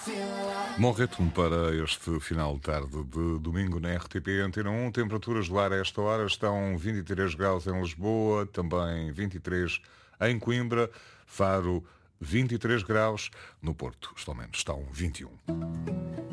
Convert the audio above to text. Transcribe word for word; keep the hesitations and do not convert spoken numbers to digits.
Bom ritmo para este final de tarde de domingo na R T P Antena um. Temperaturas do ar a esta hora estão vinte e três graus em Lisboa, também vinte e três em Coimbra, Faro vinte e três graus, no Porto, pelo menos, estão vinte e um.